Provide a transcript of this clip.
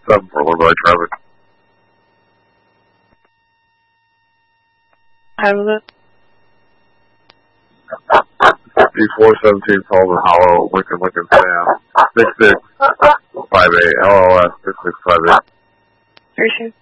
7 for Little Light Traffic. How was it? D417 Sullivan Hollow, Lincoln Sam, 6658, LLS 6658. Appreciate it.